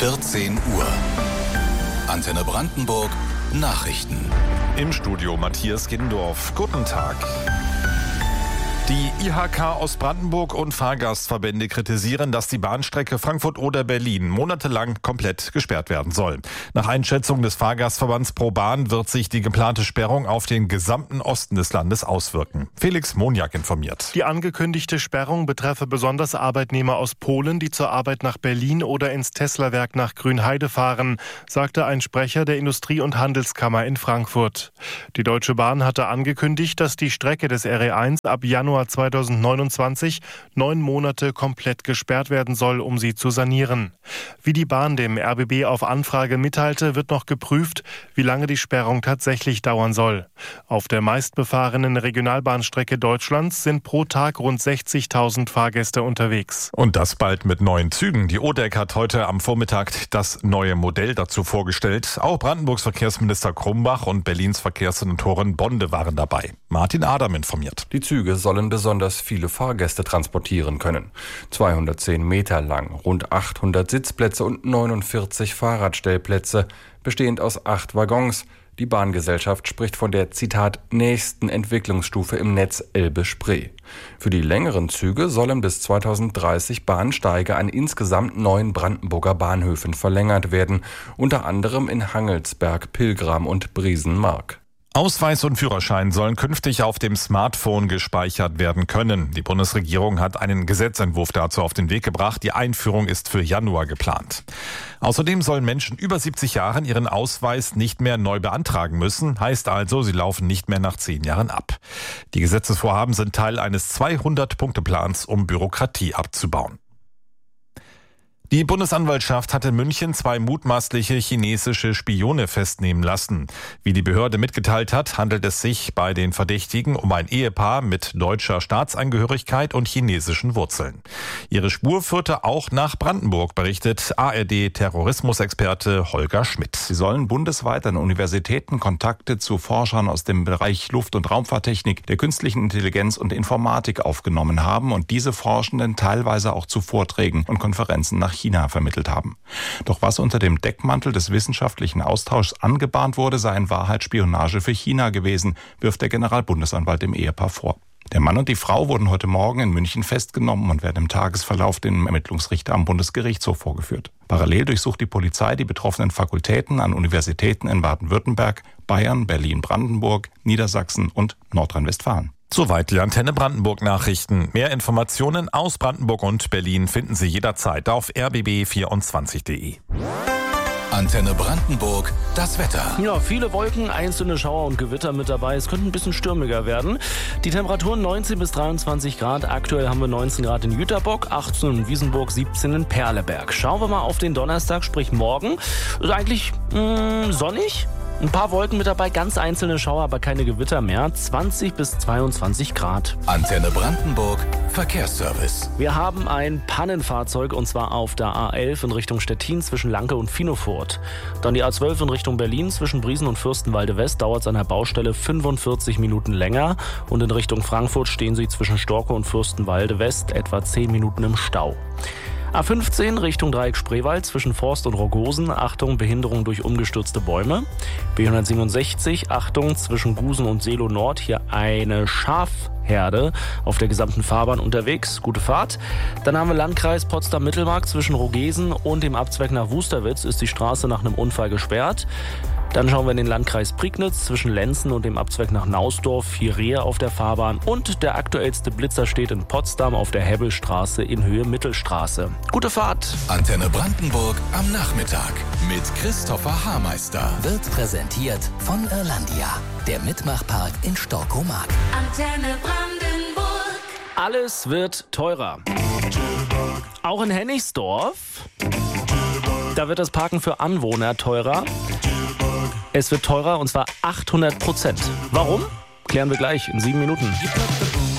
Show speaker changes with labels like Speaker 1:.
Speaker 1: 14 Uhr. Antenne Brandenburg Nachrichten.
Speaker 2: Im Studio Matthias Gindorf. Guten Tag. Die IHK Ostbrandenburg und Fahrgastverbände kritisieren, dass die Bahnstrecke Frankfurt-Oder-Berlin monatelang komplett gesperrt werden soll. Nach Einschätzung des Fahrgastverbands ProBahn wird sich die geplante Sperrung auf den gesamten Osten des Landes auswirken. Felix Moniak informiert.
Speaker 3: Die angekündigte Sperrung betreffe besonders Arbeitnehmer aus Polen, die zur Arbeit nach Berlin oder ins Tesla-Werk nach Grünheide fahren, sagte ein Sprecher der Industrie- und Handelskammer in Frankfurt. Die Deutsche Bahn hatte angekündigt, dass die Strecke des RE1 ab Januar 2029 9 Monate komplett gesperrt werden soll, um sie zu sanieren. Wie die Bahn dem RBB auf Anfrage mitteilte, wird noch geprüft, wie lange die Sperrung tatsächlich dauern soll. Auf der meistbefahrenen Regionalbahnstrecke Deutschlands sind pro Tag rund 60.000 Fahrgäste unterwegs.
Speaker 2: Und das bald mit neuen Zügen. Die ODEC hat heute am Vormittag das neue Modell dazu vorgestellt. Auch Brandenburgs Verkehrsminister Krumbach und Berlins Verkehrssenatorin Bonde waren dabei. Martin Adam informiert.
Speaker 4: Die Züge sollen besonders viele Fahrgäste transportieren können. 210 Meter lang, rund 800 Sitzplätze und 49 Fahrradstellplätze, bestehend aus 8 Waggons. Die Bahngesellschaft spricht von der, Zitat, nächsten Entwicklungsstufe im Netz Elbe-Spree. Für die längeren Züge sollen bis 2030 Bahnsteige an insgesamt 9 Brandenburger Bahnhöfen verlängert werden, unter anderem in Hangelsberg, Pilgram und Briesenmark.
Speaker 2: Ausweis und Führerschein sollen künftig auf dem Smartphone gespeichert werden können. Die Bundesregierung hat einen Gesetzentwurf dazu auf den Weg gebracht. Die Einführung ist für Januar geplant. Außerdem sollen Menschen über 70 Jahren ihren Ausweis nicht mehr neu beantragen müssen. Heißt also, sie laufen nicht mehr nach 10 Jahren ab. Die Gesetzesvorhaben sind Teil eines 200-Punkte-Plans, um Bürokratie abzubauen. Die Bundesanwaltschaft hat in München 2 mutmaßliche chinesische Spione festnehmen lassen. Wie die Behörde mitgeteilt hat, handelt es sich bei den Verdächtigen um ein Ehepaar mit deutscher Staatsangehörigkeit und chinesischen Wurzeln. Ihre Spur führte auch nach Brandenburg, berichtet ARD-Terrorismusexperte Holger Schmidt.
Speaker 5: Sie sollen bundesweit an Universitäten Kontakte zu Forschern aus dem Bereich Luft- und Raumfahrttechnik, der künstlichen Intelligenz und Informatik aufgenommen haben und diese Forschenden teilweise auch zu Vorträgen und Konferenzen nach China vermittelt haben. Doch was unter dem Deckmantel des wissenschaftlichen Austauschs angebahnt wurde, sei in Wahrheit Spionage für China gewesen, wirft der Generalbundesanwalt dem Ehepaar vor. Der Mann und die Frau wurden heute Morgen in München festgenommen und werden im Tagesverlauf dem Ermittlungsrichter am Bundesgerichtshof vorgeführt. Parallel durchsucht die Polizei die betroffenen Fakultäten an Universitäten in Baden-Württemberg, Bayern, Berlin-Brandenburg, Niedersachsen und Nordrhein-Westfalen.
Speaker 2: Soweit die Antenne Brandenburg Nachrichten. Mehr Informationen aus Brandenburg und Berlin finden Sie jederzeit auf rbb24.de.
Speaker 1: Antenne Brandenburg, das Wetter.
Speaker 6: Ja, viele Wolken, einzelne Schauer und Gewitter mit dabei. Es könnte ein bisschen stürmiger werden. Die Temperaturen 19 bis 23 Grad. Aktuell haben wir 19 Grad in Jüterbock, 18 in Wiesenburg, 17 in Perleberg. Schauen wir mal auf den Donnerstag, sprich morgen. Ist eigentlich sonnig. Ein paar Wolken mit dabei, ganz einzelne Schauer, aber keine Gewitter mehr. 20 bis 22 Grad.
Speaker 1: Antenne Brandenburg, Verkehrsservice.
Speaker 6: Wir haben ein Pannenfahrzeug und zwar auf der A11 in Richtung Stettin zwischen Lanke und Finofurt. Dann die A12 in Richtung Berlin zwischen Briesen und Fürstenwalde West dauert es an der Baustelle 45 Minuten länger. Und in Richtung Frankfurt stehen Sie zwischen Storkow und Fürstenwalde West etwa 10 Minuten im Stau. A15 Richtung Dreieck Spreewald zwischen Forst und Rogosen. Achtung, Behinderung durch umgestürzte Bäume. B167, Achtung, zwischen Gusen und Seelow Nord. Hier eine Schafherde auf der gesamten Fahrbahn unterwegs. Gute Fahrt. Dann haben wir Landkreis Potsdam-Mittelmark zwischen Rogesen und dem Abzweig nach Wusterwitz ist die Straße nach einem Unfall gesperrt. Dann schauen wir in den Landkreis Prignitz zwischen Lenzen und dem Abzweig nach Nausdorf, hier Rehe auf der Fahrbahn und der aktuellste Blitzer steht in Potsdam auf der Hebbelstraße in Höhe Mittelstraße. Gute Fahrt!
Speaker 1: Antenne Brandenburg am Nachmittag mit Christopher Haarmeister.
Speaker 7: Wird präsentiert von Irlandia, der Mitmachpark in Storkow-Mark.
Speaker 8: Antenne Brandenburg.
Speaker 6: Alles wird teurer. Auch in Hennigsdorf. Da wird das Parken für Anwohner teurer. Es wird teurer und zwar 800%. Warum? Klären wir gleich in 7 Minuten.